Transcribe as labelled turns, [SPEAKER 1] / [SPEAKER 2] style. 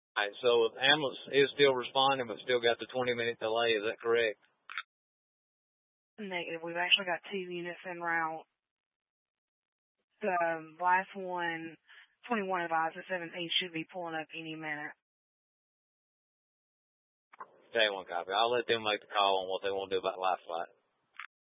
[SPEAKER 1] All right, so the ambulance is still responding, but still got the 20-minute delay. Is that correct?
[SPEAKER 2] Negative. We've actually got 2 units en route. The last one, 21 advised, the 17 should be pulling up any minute.
[SPEAKER 1] Okay, one copy. I'll let them make the call on what they want to do about life flight.